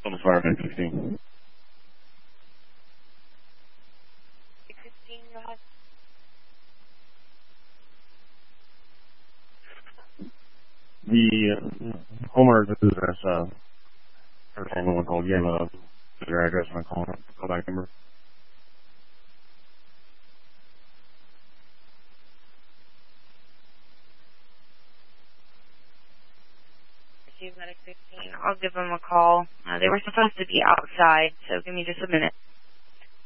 On the fire 15. 615, go ahead. The homeowner's address, Hurricane one called, you have their address and a callback number. Medic 16. I'll give them a call. They were supposed to be outside, so give me just a minute.